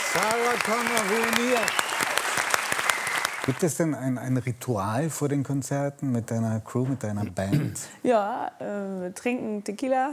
Sarah Connor ruiniert. Gibt es denn ein Ritual vor den Konzerten mit deiner Crew, mit deiner Band? Ja, wir trinken Tequila.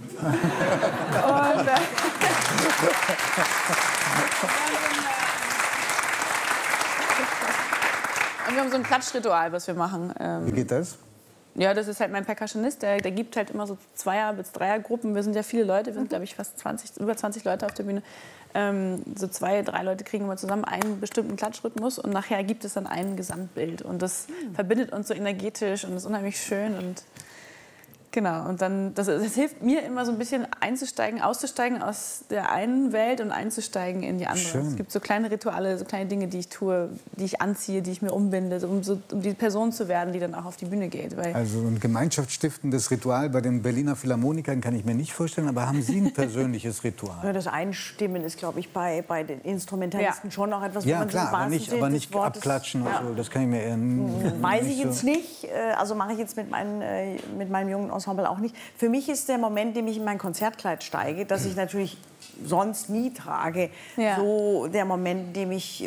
Und wir haben so ein Klatschritual, was wir machen. Wie geht das? Ja, das ist halt mein Percussionist, der gibt halt immer so Zweier- bis Dreiergruppen. Wir sind ja viele Leute, wir sind, glaube ich, fast über 20 Leute auf der Bühne. So 2, 3 Leute kriegen immer zusammen einen bestimmten Klatschrhythmus und nachher gibt es dann ein Gesamtbild. Und das verbindet uns so energetisch und ist unheimlich schön. Und genau, und dann, das hilft mir immer so ein bisschen einzusteigen, auszusteigen aus der einen Welt und einzusteigen in die andere. Schön. Es gibt so kleine Rituale, so kleine Dinge, die ich tue, die ich anziehe, die ich mir umbinde, um die Person zu werden, die dann auch auf die Bühne geht. Weil Also ein gemeinschaftsstiftendes Ritual bei den Berliner Philharmonikern kann ich mir nicht vorstellen, aber haben Sie ein persönliches Ritual? Ja, das Einstimmen ist, glaube ich, bei den Instrumentalisten schon noch etwas, wo Ja, man klar, im wahrsten Sinne aber des nicht Wortes- abklatschen und so, das kann ich mir eher Weiß ich nicht jetzt so. nicht, also mache ich jetzt mit meinem jungen Ensemble auch nicht. Für mich ist der Moment, in dem ich in mein Konzertkleid steige, das ich natürlich sonst nie trage, Ja. so der Moment, in dem ich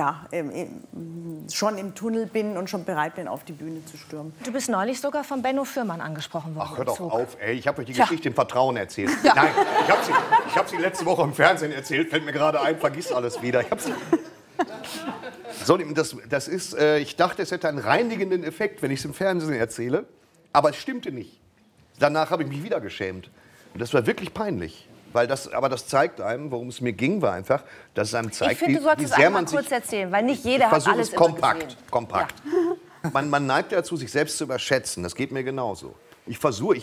schon im Tunnel bin und schon bereit bin, auf die Bühne zu stürmen. Du bist neulich sogar von Benno Fürmann angesprochen worden. Ach, hör doch im Zug. auf, ey. Ich habe euch die Geschichte im Vertrauen erzählt. Nein, ich habe sie letzte Woche im Fernsehen erzählt. Fällt mir gerade ein, vergiss alles wieder. Ich habe sie... So, das ist, ich dachte, es hätte einen reinigenden Effekt, wenn ich es im Fernsehen erzähle. Aber es stimmte nicht. Danach habe ich mich wieder geschämt. Und das war wirklich peinlich. Aber das zeigt einem, worum es mir ging, war einfach, dass es einem zeigt, Ich finde, du solltest es sehr einmal man sich... kurz erzählen, weil nicht jeder hat Versuch alles es immer kompakt, gesehen. kompakt. Man neigt dazu, sich selbst zu überschätzen. Das geht mir genauso. Ich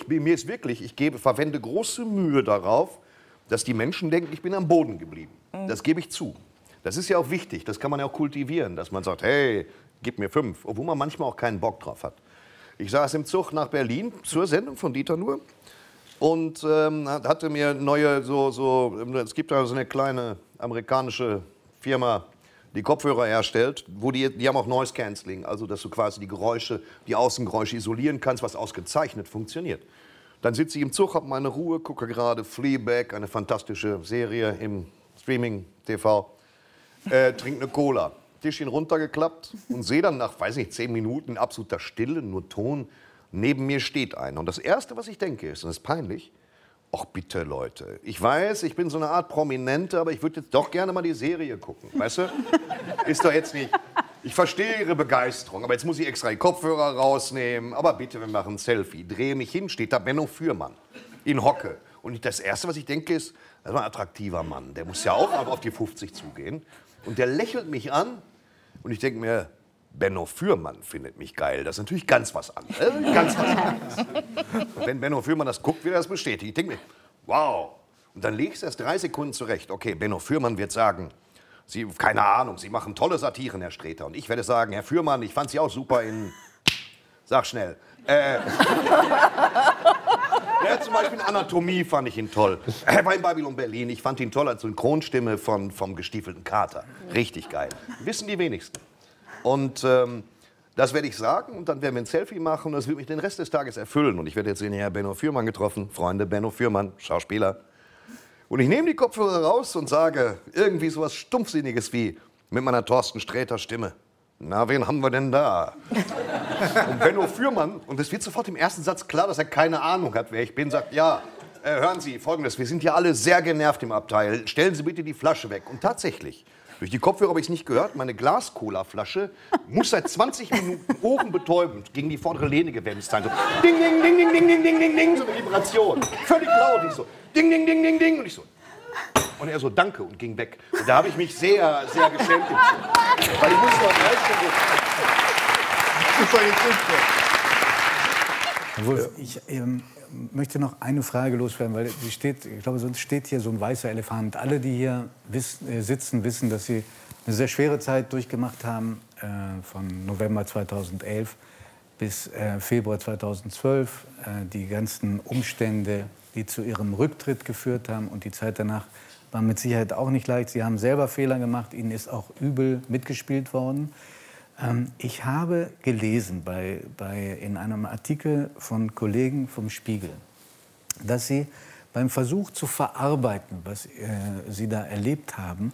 verwende große Mühe darauf, dass die Menschen denken, ich bin am Boden geblieben. Das gebe ich zu. Das ist ja auch wichtig, das kann man ja auch kultivieren, dass man sagt, hey, gib mir 5, obwohl man manchmal auch keinen Bock drauf hat. Ich saß im Zug nach Berlin zur Sendung von Dieter Nuhr und hatte mir neue, es gibt da so eine kleine amerikanische Firma, die Kopfhörer herstellt, die haben auch Noise Cancelling, also dass du quasi die Geräusche, die Außengeräusche isolieren kannst, was ausgezeichnet funktioniert. Dann sitze ich im Zug, habe meine Ruhe, gucke gerade Fleabag, eine fantastische Serie im Streaming-TV, trinke eine Cola. Tischchen runtergeklappt und sehe dann nach, weiß nicht, 10 Minuten in absoluter Stille, nur Ton, neben mir steht einer. Und das Erste, was ich denke, ist, und das ist peinlich, ach bitte Leute, ich weiß, ich bin so eine Art Prominente, aber ich würde jetzt doch gerne mal die Serie gucken, weißt du? Ist doch jetzt nicht, ich verstehe Ihre Begeisterung, aber jetzt muss ich extra die Kopfhörer rausnehmen, aber bitte, wir machen ein Selfie. Drehe mich hin, steht da Benno Fürmann in Hocke. Und das Erste, was ich denke, ist, das war ein attraktiver Mann, der muss ja auch auf die 50 zugehen. Und der lächelt mich an und ich denke mir, Benno Fürmann findet mich geil. Das ist natürlich ganz was anderes. Ganz was anderes. Und wenn Benno Fürmann das guckt, wird er das bestätigen. Ich denke mir, wow. Und dann lege ich es erst 3 Sekunden zurecht. Okay, Benno Fürmann wird sagen, keine Ahnung, Sie machen tolle Satiren, Herr Sträter. Und ich werde sagen, Herr Fürmann, ich fand Sie auch super in... Sag schnell. Ja, zum Beispiel in Anatomie fand ich ihn toll. Er war in Babylon Berlin. Ich fand ihn toll als Synchronstimme vom gestiefelten Kater. Richtig geil. Wissen die wenigsten. Und das werde ich sagen und dann werden wir ein Selfie machen und das wird mich den Rest des Tages erfüllen. Und ich werde jetzt den Herrn Benno Fürmann getroffen. Freunde, Benno Fürmann, Schauspieler. Und ich nehme die Kopfhörer raus und sage irgendwie so was Stumpfsinniges wie mit meiner Thorsten Sträter Stimme. Na, wen haben wir denn da? Und Benno Fürmann, und es wird sofort im ersten Satz klar, dass er keine Ahnung hat, wer ich bin, sagt, ja, hören Sie, Folgendes, wir sind ja alle sehr genervt im Abteil, stellen Sie bitte die Flasche weg. Und tatsächlich, durch die Kopfhörer habe ich es nicht gehört, meine Glas-Cola-Flasche muss seit 20 Minuten ohrenbetäubend gegen die vordere Lehne gewämst sein. So, ding, ding, ding, ding, ding, ding, ding, ding, ding, so eine Vibration. Völlig laut, ich so, ding, ding, ding, ding, ding. Und ich so, und er so, danke, und ging weg. Und da habe ich mich sehr, sehr geschämt. Weil ich musste noch 3 Stunden... Wolf, ich möchte noch eine Frage loswerden, weil die steht, ich glaube, sonst steht hier so ein weißer Elefant. Alle, die hier sitzen, wissen, dass sie eine sehr schwere Zeit durchgemacht haben, von November 2011 bis Februar 2012. Die ganzen Umstände, die zu ihrem Rücktritt geführt haben und die Zeit danach war mit Sicherheit auch nicht leicht. Sie haben selber Fehler gemacht, ihnen ist auch übel mitgespielt worden. Ich habe gelesen in einem Artikel von Kollegen vom Spiegel, dass Sie beim Versuch zu verarbeiten, was Sie da erlebt haben,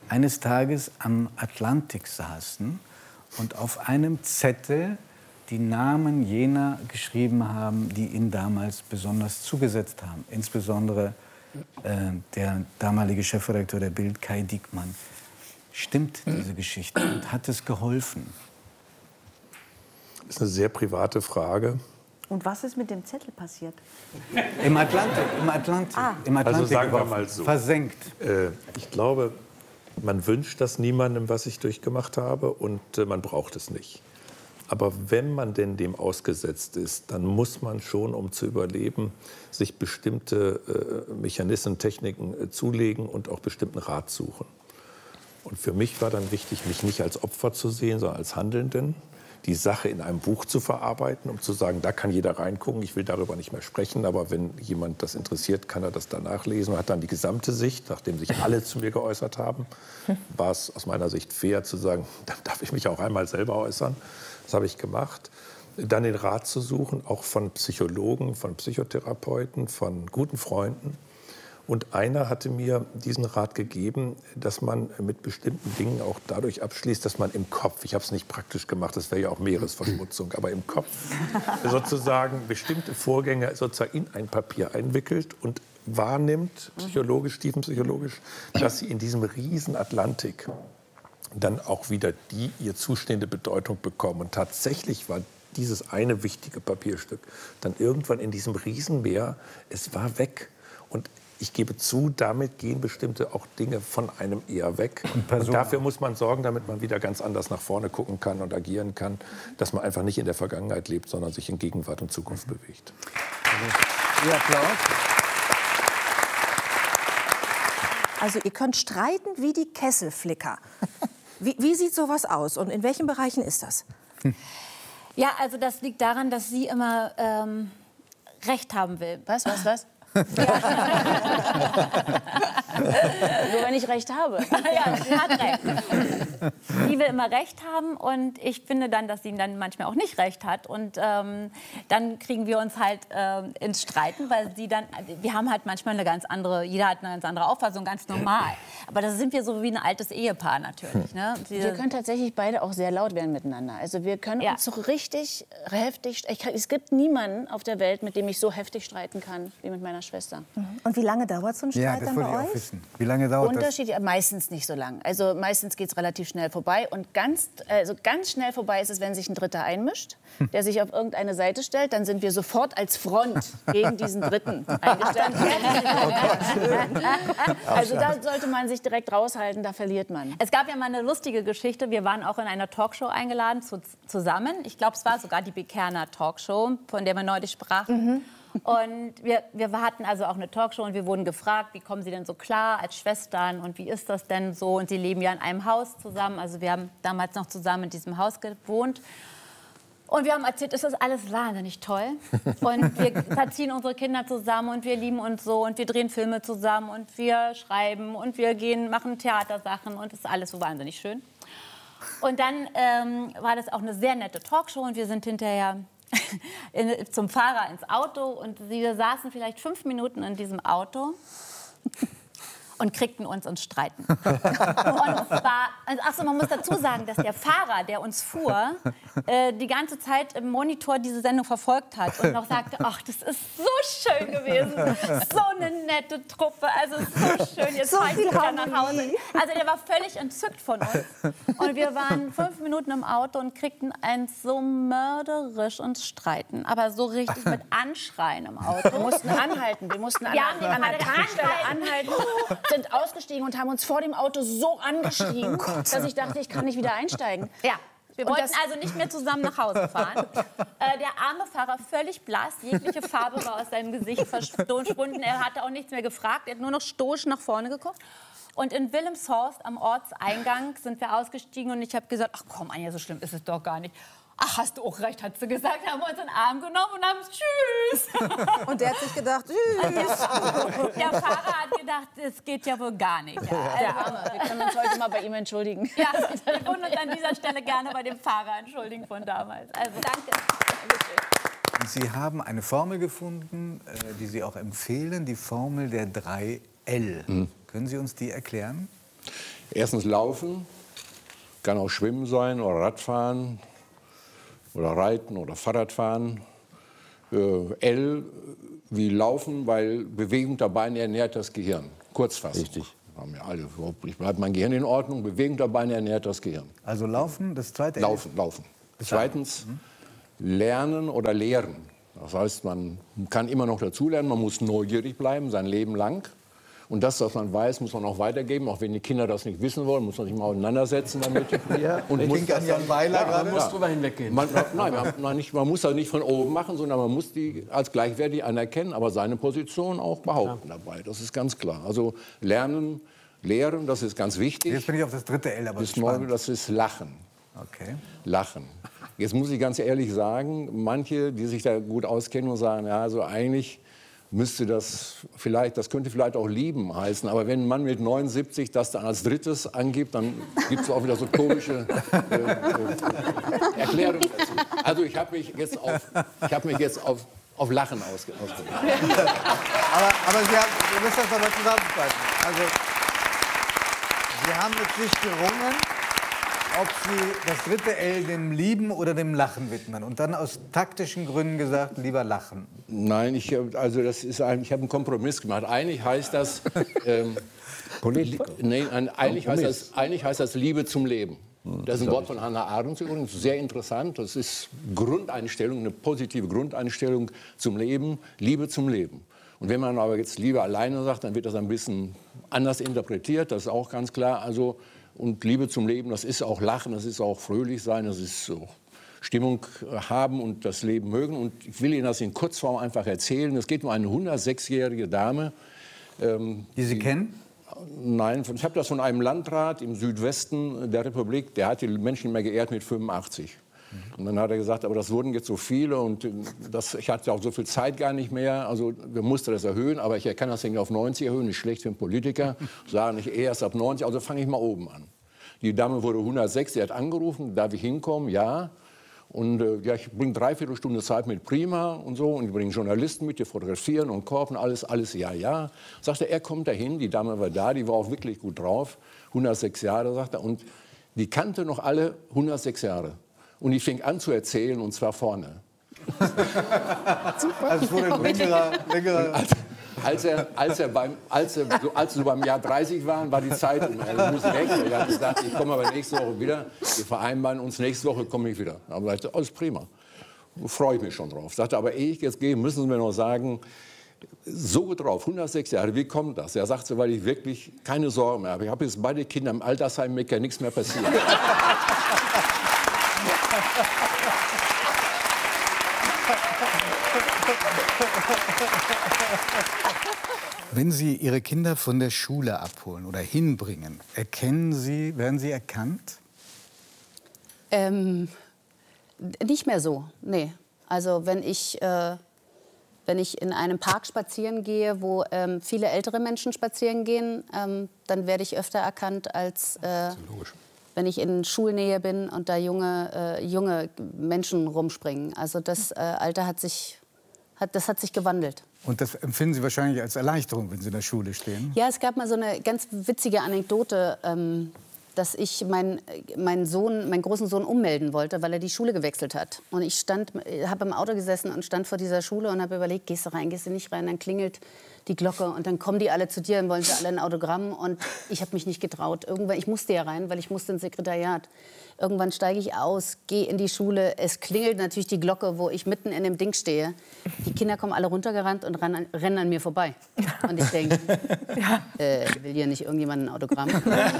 eines Tages am Atlantik saßen und auf einem Zettel die Namen jener geschrieben haben, die ihn damals besonders zugesetzt haben. Insbesondere der damalige Chefredakteur der Bild, Kai Diekmann. Stimmt diese Geschichte und hat es geholfen? Das ist eine sehr private Frage. Und was ist mit dem Zettel passiert? Im Atlantik, im Atlantik, im Atlantik Also sagen wir geworfen, mal so. versenkt. Ich glaube, man wünscht das niemandem, was ich durchgemacht habe, und man braucht es nicht. Aber wenn man denn dem ausgesetzt ist, dann muss man schon, um zu überleben, sich bestimmte Mechanismen, Techniken zulegen und auch bestimmten Rat suchen. Und für mich war dann wichtig, mich nicht als Opfer zu sehen, sondern als Handelnden, die Sache in einem Buch zu verarbeiten, um zu sagen, da kann jeder reingucken, ich will darüber nicht mehr sprechen, aber wenn jemand das interessiert, kann er das danach lesen und hat dann die gesamte Sicht, nachdem sich alle zu mir geäußert haben, war es aus meiner Sicht fair zu sagen, dann darf ich mich auch einmal selber äußern. Das habe ich gemacht. Dann den Rat zu suchen, auch von Psychologen, von Psychotherapeuten, von guten Freunden. Und einer hatte mir diesen Rat gegeben, dass man mit bestimmten Dingen auch dadurch abschließt, dass man im Kopf, ich habe es nicht praktisch gemacht, das wäre ja auch Meeresverschmutzung, aber im Kopf sozusagen bestimmte Vorgänge sozusagen in ein Papier einwickelt und wahrnimmt, psychologisch, tiefenpsychologisch, dass sie in diesem riesen Atlantik dann auch wieder die ihr zustehende Bedeutung bekommen. Und tatsächlich war dieses eine wichtige Papierstück dann irgendwann in diesem Riesenmeer, es war weg. Und ich gebe zu, damit gehen bestimmte auch Dinge von einem eher weg. Und dafür muss man sorgen, damit man wieder ganz anders nach vorne gucken kann und agieren kann, dass man einfach nicht in der Vergangenheit lebt, sondern sich in Gegenwart und Zukunft bewegt. Ihr Applaus. Also ihr könnt streiten wie die Kesselflicker. Wie sieht sowas aus und in welchen Bereichen ist das? Ja, also das liegt daran, dass sie immer Recht haben will. Was? Nur wenn ich Recht habe. Ja, sie hat Recht. Sie will immer Recht haben und ich finde dann, dass sie dann manchmal auch nicht Recht hat. Und dann kriegen wir uns halt ins Streiten, weil wir haben halt manchmal eine ganz andere, jeder hat eine ganz andere Auffassung, ganz normal. Aber da sind wir so wie ein altes Ehepaar natürlich. Ne? Wir können tatsächlich beide auch sehr laut werden miteinander. Also wir können uns so richtig heftig, es gibt niemanden auf der Welt, mit dem ich so heftig streiten kann, wie mit meiner Schwester. Und wie lange dauert so ein Streit dann bei euch? Ja, das wollte ich auch wissen. Wie lange dauert das? Unterschiedlich, meistens nicht so lang. Also meistens geht es relativ schnell vorbei. Und ganz schnell vorbei ist es, wenn sich ein Dritter einmischt, der sich auf irgendeine Seite stellt. Dann sind wir sofort als Front gegen diesen Dritten eingestellt. Also da sollte man sich direkt raushalten, da verliert man. Es gab ja mal eine lustige Geschichte. Wir waren auch in einer Talkshow eingeladen zusammen. Ich glaube, es war sogar die Bekerner Talkshow, von der wir neulich sprachen. Und wir hatten also auch eine Talkshow und wir wurden gefragt, wie kommen Sie denn so klar als Schwestern und wie ist das denn so? Und sie leben ja in einem Haus zusammen, also wir haben damals noch zusammen in diesem Haus gewohnt. Und wir haben erzählt, es ist alles wahnsinnig toll. Und wir erziehen unsere Kinder zusammen und wir lieben uns so und wir drehen Filme zusammen und wir schreiben und wir machen Theatersachen und es ist alles so wahnsinnig schön. Und dann war das auch eine sehr nette Talkshow und wir sind hinterher zum Fahrer ins Auto und wir saßen vielleicht 5 Minuten in diesem Auto und kriegten uns ins Streiten. Und zwar, achso, man muss dazu sagen, dass der Fahrer, der uns fuhr, die ganze Zeit im Monitor diese Sendung verfolgt hat und noch sagte, ach, das ist so schön gewesen, so eine nette Truppe, also so schön, jetzt fahre ich wieder nach Hause. Also der war völlig entzückt von uns. Und wir waren 5 Minuten im Auto und kriegten eins so mörderisch uns streiten, aber so richtig mit Anschreien im Auto. Wir mussten anhalten, wir mussten an der Tankstelle anhalten. Sind ausgestiegen und haben uns vor dem Auto so angeschrien, dass ich dachte, ich kann nicht wieder einsteigen. Ja. Wir wollten also nicht mehr zusammen nach Hause fahren. Der arme Fahrer völlig blass, jegliche Farbe war aus seinem Gesicht verschwunden. Er hatte auch nichts mehr gefragt, er hat nur noch stoisch nach vorne geguckt. Und in Wilhelmshorst am Ortseingang sind wir ausgestiegen und ich habe gesagt, ach komm Anja, so schlimm ist es doch gar nicht. Ach, hast du auch recht, hat sie gesagt, haben wir uns in den Arm genommen und haben tschüss. Und der hat sich gedacht, tschüss. Der Fahrer hat gedacht, das geht ja wohl gar nicht. Ja, der Arme, wir können uns heute mal bei ihm entschuldigen. Ja, wir würden uns an dieser Stelle gerne bei dem Fahrer entschuldigen von damals. Also danke. Und Sie haben eine Formel gefunden, die Sie auch empfehlen, die Formel der 3 L. Können Sie uns die erklären? Erstens Laufen, kann auch Schwimmen sein oder Radfahren oder Reiten oder Fahrradfahren. L wie Laufen, weil Bewegung der Beine ernährt das Gehirn. Kurzfassung. Richtig. Haben ja alle. Ich bleibe mein Gehirn in Ordnung. Bewegung der Beine ernährt das Gehirn. Also Laufen, das zweite? Laufen. Zweitens Lernen oder Lehren. Das heißt, man kann immer noch dazulernen, man muss neugierig bleiben, sein Leben lang. Und das, was man weiß, muss man auch weitergeben. Auch wenn die Kinder das nicht wissen wollen, muss man sich mal auseinandersetzen damit. Ja, und ich denke an Jan Weiler gerade. Man muss drüber hinweggehen. Man muss das nicht von oben machen, sondern man muss die als gleichwertig anerkennen, aber seine Position auch behaupten dabei. Das ist ganz klar. Also lernen, lehren, das ist ganz wichtig. Jetzt bin ich auf das dritte L, aber das ist Lachen. Okay. Lachen. Jetzt muss ich ganz ehrlich sagen, manche, die sich da gut auskennen und sagen, ja, also eigentlich müsste das könnte vielleicht auch lieben heißen. Aber wenn ein Mann mit 79 das dann als drittes angibt, dann gibt es auch wieder so komische Erklärungen dazu. Also ich habe mich jetzt auf Lachen ausgedrückt. Aber Sie müssen das aber zusammenfassen. Also Sie haben mit sich gerungen, ob Sie das dritte L dem Lieben oder dem Lachen widmen. Und dann aus taktischen Gründen gesagt, lieber lachen. Nein, ich habe einen Kompromiss gemacht. Eigentlich heißt das, eigentlich heißt das Liebe zum Leben. Das ist ein Wort von Hannah Arendt übrigens, sehr interessant. Das ist Grundeinstellung, eine positive Grundeinstellung zum Leben, Liebe zum Leben. Und wenn man aber jetzt Liebe alleine sagt, dann wird das ein bisschen anders interpretiert, das ist auch ganz klar. Also, und Liebe zum Leben, das ist auch Lachen, das ist auch fröhlich sein, das ist so Stimmung haben und das Leben mögen. Und ich will Ihnen das in Kurzform einfach erzählen. Es geht um eine 106-jährige Dame. Die Sie kennen? Nein, ich habe das von einem Landrat im Südwesten der Republik, der hat die Menschen immer geehrt mit 85. Und dann hat er gesagt, aber das wurden jetzt so viele und ich hatte auch so viel Zeit gar nicht mehr. Also wir mussten das erhöhen, aber ich kann das nicht auf 90 erhöhen, nicht schlecht für einen Politiker. Sagen nicht erst ab 90, also fange ich mal oben an. Die Dame wurde 106, sie hat angerufen, darf ich hinkommen? Ja. Und ja, ich bringe 3/4 Stunde Zeit mit, prima und so. Und ich bringe Journalisten mit, die fotografieren und korben, alles, ja. Sagte er, kommt dahin, die Dame war da, die war auch wirklich gut drauf. 106 Jahre, sagt er. Und die kannte noch alle 106 Jahre. Und ich fing an zu erzählen, und zwar vorne. Super. Also es wurde ein längerer Als sie beim Jahr 30 waren, war die Zeit um. Er muss weg. Er hat gesagt, ich komme aber nächste Woche wieder. Wir vereinbaren uns, nächste Woche komme ich wieder. Aber ich sagte, alles prima. Freue ich mich schon drauf. Sagte, aber ehe ich jetzt gehe, müssen Sie mir noch sagen, so gut drauf, 106 Jahre, wie kommt das? Er sagte, weil ich wirklich keine Sorgen mehr habe. Ich habe jetzt beide Kinder im Altersheim, mir kann nichts mehr passieren. Wenn Sie Ihre Kinder von der Schule abholen oder hinbringen, werden Sie erkannt? Nicht mehr so, nee. Also wenn ich in einem Park spazieren gehe, wo viele ältere Menschen spazieren gehen, dann werde ich öfter erkannt, als wenn ich in Schulnähe bin und da junge Menschen rumspringen. Also das Alter hat sich gewandelt. Und das empfinden Sie wahrscheinlich als Erleichterung, wenn Sie in der Schule stehen? Ja, es gab mal so eine ganz witzige Anekdote, dass ich meinen großen Sohn ummelden wollte, weil er die Schule gewechselt hat. Und ich habe im Auto gesessen und stand vor dieser Schule und habe überlegt, gehst du rein, gehst du nicht rein, dann klingelt die Glocke und dann kommen die alle zu dir und wollen sie alle ein Autogramm. Und ich habe mich nicht getraut. Irgendwann, ich musste ja rein, weil ich musste ins Sekretariat. Irgendwann steige ich aus, gehe in die Schule. Es klingelt natürlich die Glocke, wo ich mitten in dem Ding stehe. Die Kinder kommen alle runtergerannt und rennen an mir vorbei. Und ich denke, will hier nicht irgendjemand ein Autogramm?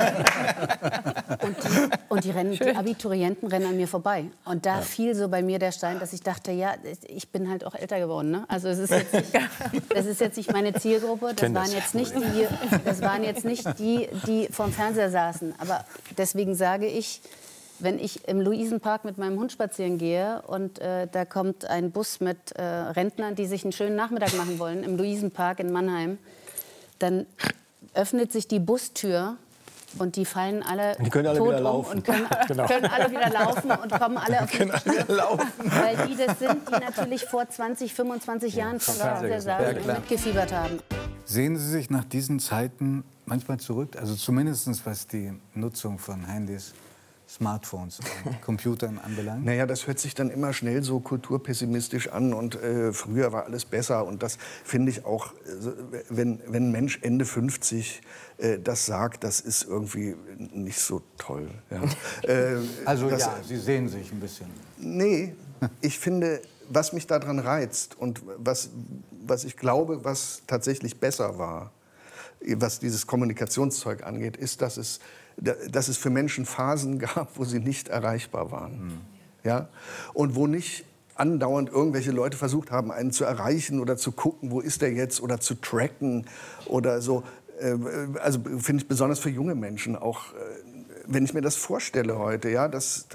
Und die Abiturienten rennen an mir vorbei. Und da fiel so bei mir der Stein, dass ich dachte, ja, ich bin halt auch älter geworden. Ne? Also das ist jetzt nicht meine Zielgruppe. Das waren jetzt nicht die vorm Fernseher saßen. Aber deswegen sage ich, wenn ich im Luisenpark mit meinem Hund spazieren gehe und da kommt ein Bus mit Rentnern, die sich einen schönen Nachmittag machen wollen, im Luisenpark in Mannheim, dann öffnet sich die Bustür und die fallen alle die können alle tot wieder laufen. Und können alle wieder laufen und kommen alle auf die Tür. Weil die das sind, die natürlich vor 20, 25 Jahren schon da saßen und mitgefiebert haben. Sehen Sie sich nach diesen Zeiten manchmal zurück? Also zumindest was die Nutzung von Handys, Smartphones und Computern anbelangt? Naja, das hört sich dann immer schnell so kulturpessimistisch an und früher war alles besser. Und das finde ich auch, wenn ein Mensch Ende 50 das sagt, das ist irgendwie nicht so toll. Ja. Also ja, Sie sehen sich ein bisschen. Nee, ich finde, was mich daran reizt und was ich glaube, was tatsächlich besser war, was dieses Kommunikationszeug angeht, ist, dass es für Menschen Phasen gab, wo sie nicht erreichbar waren. Ja? Und wo nicht andauernd irgendwelche Leute versucht haben, einen zu erreichen oder zu gucken, wo ist der jetzt, oder zu tracken oder so. Also finde ich besonders für junge Menschen auch, wenn ich mir das vorstelle heute, ja, dass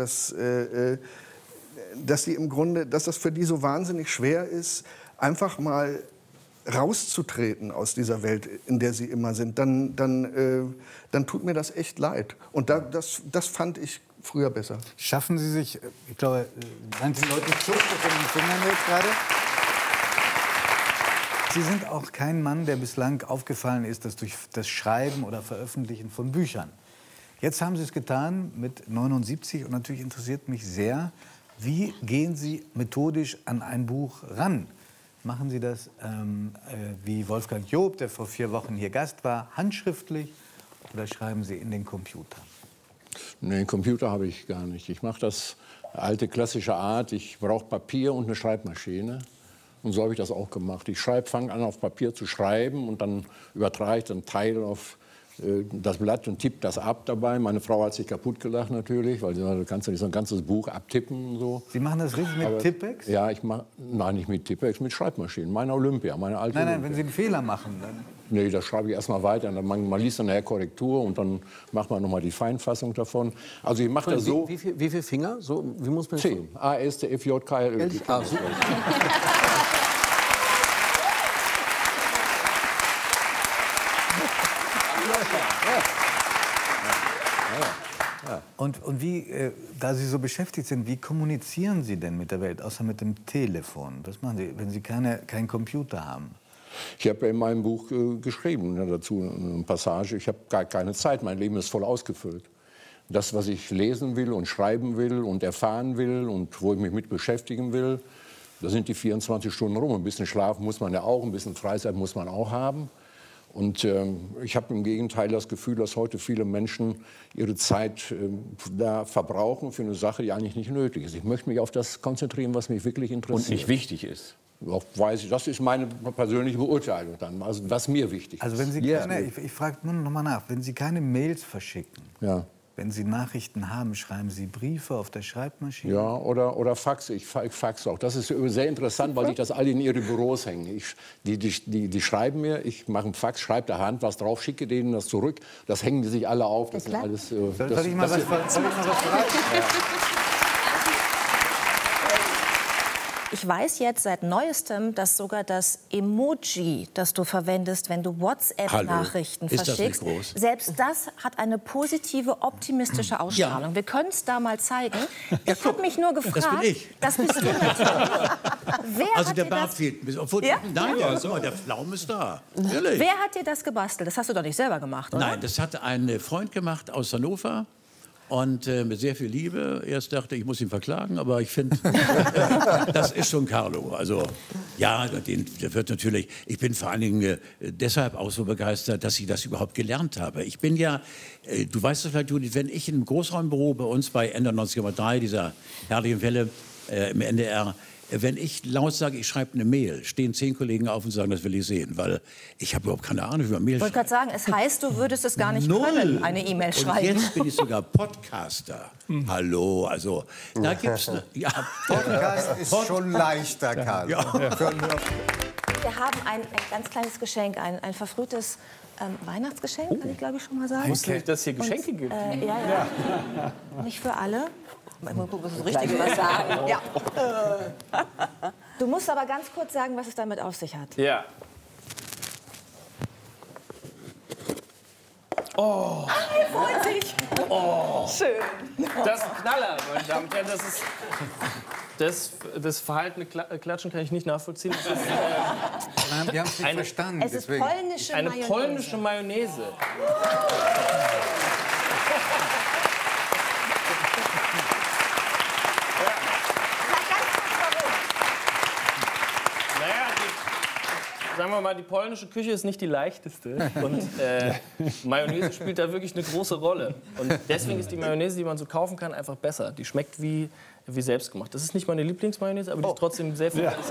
die im Grunde, dass das für die so wahnsinnig schwer ist, einfach mal rauszutreten aus dieser Welt, in der sie immer sind, dann tut mir das echt leid. Und das fand ich früher besser. Schaffen Sie sich, ich glaube, manchen Leuten zuckt es in den Fingern jetzt gerade. Sie sind auch kein Mann, der bislang aufgefallen ist, dass durch das Schreiben oder Veröffentlichen von Büchern. Jetzt haben Sie es getan mit 79 und natürlich interessiert mich sehr, wie gehen Sie methodisch an ein Buch ran? Machen Sie das wie Wolfgang Job, der vor 4 Wochen hier Gast war, handschriftlich, oder schreiben Sie in den Computer? Nee, den Computer habe ich gar nicht. Ich mache das alte klassische Art. Ich brauche Papier und eine Schreibmaschine. Und so habe ich das auch gemacht. Ich fange an, auf Papier zu schreiben und dann übertrage ich den Teil auf das Blatt und tippe das ab dabei. Meine Frau hat sich kaputt gelacht natürlich, weil sie sagt, du kannst ja nicht so ein ganzes Buch abtippen und so. Sie machen das richtig mit Tippex? Ja, nein, nicht mit Tippex, mit Schreibmaschinen. Meine Olympia, meine alte Nein, Olympia. wenn Sie einen Fehler machen, dann... Nee, das schreibe ich erst mal weiter. Man liest dann nachher Korrektur und dann macht man noch mal die Feinfassung davon. Also ich mache das so... Wie viele Finger? So, wie muss man 10. A, S, T, F, J, K, L, Ö. Ah, super. Und wie, da Sie so beschäftigt sind, wie kommunizieren Sie denn mit der Welt, außer mit dem Telefon? Was machen Sie, wenn Sie keinen Computer haben? Ich habe in meinem Buch geschrieben dazu eine Passage. Ich habe gar keine Zeit, mein Leben ist voll ausgefüllt. Das, was ich lesen will und schreiben will und erfahren will und wo ich mich mit beschäftigen will, da sind die 24 Stunden rum. Ein bisschen Schlaf muss man ja auch, ein bisschen Freizeit muss man auch haben. Und ich habe im Gegenteil das Gefühl, dass heute viele Menschen ihre Zeit da verbrauchen für eine Sache, die eigentlich nicht nötig ist. Ich möchte mich auf das konzentrieren, was mich wirklich interessiert. Und nicht wichtig ist. Auch weiß ich, das ist meine persönliche Beurteilung dann, also was mir wichtig ist. Also wenn Sie keine, ich frage nur noch mal nach, wenn Sie keine Mails verschicken, ja. Wenn Sie Nachrichten haben, schreiben Sie Briefe auf der Schreibmaschine? Ja, oder Faxe. Ich faxe auch. Das ist sehr interessant, weil sich das alle in ihre Büros hängen. Die schreiben mir, ich mache einen Fax, schreibe der Hand was drauf, schicke denen das zurück. Das hängen die sich alle auf. Das sind alles, soll ich mal was fragen? Ja. Ich weiß jetzt seit Neuestem, dass sogar das Emoji, das du verwendest, wenn du WhatsApp-Nachrichten verschickst, selbst das hat eine positive, optimistische Ausstrahlung. Ja. Wir können es da mal zeigen. Ich habe mich nur gefragt... Das bin ich. Das bist du natürlich. Also der Bart fehlt. Ja? Nein, ja, so, der Pflaum ist da. Ehrlich. Wer hat dir das gebastelt? Das hast du doch nicht selber gemacht, oder? Nein, das hat ein Freund gemacht aus Hannover. Und mit sehr viel Liebe. Erst dachte ich, muss ihn verklagen, aber ich finde, das ist schon Carlo. Also ja, der wird natürlich. Ich bin vor allen Dingen deshalb auch so begeistert, dass ich das überhaupt gelernt habe. Ich bin ja, du weißt es vielleicht, Judith, wenn ich im Großraumbüro bei uns bei Ender 90,3, dieser herrlichen Welle im NDR, wenn ich laut sage, ich schreibe eine Mail, stehen 10 Kollegen auf und sagen, das will ich sehen, weil ich habe überhaupt keine Ahnung, wie man Mail schreibt. Ich wollte gerade sagen, es heißt, du würdest es gar nicht können, eine E-Mail schreiben. Und jetzt bin ich sogar Podcaster. Hallo, also da gibt's ja, Podcast ist schon leichter, Karl. Ja. Wir haben ein ganz kleines Geschenk, ein verfrühtes Weihnachtsgeschenk, kann ich glaube ich schon mal sagen. Wusste nicht, dass es hier Geschenke gibt. Ja. Nicht für alle. Mal gucken, was das Richtige was sagen. Ja. Du musst aber ganz kurz sagen, was es damit auf sich hat. Ja. Oh. Er freut sich. Oh. Schön. Das ist ein Knaller, meine Damen und Herren. Das ist Das verhaltene Klatschen kann ich nicht nachvollziehen. Das ist, wir haben es nicht verstanden. Es ist polnische eine Mayonnaise. polnische Mayonnaise. Sagen wir mal, die polnische Küche ist nicht die leichteste und Mayonnaise spielt da wirklich eine große Rolle. Und deswegen ist die Mayonnaise, die man so kaufen kann, einfach besser. Die schmeckt wie selbstgemacht. Das ist nicht meine Lieblingsmayonnaise, aber die ist trotzdem sehr viel.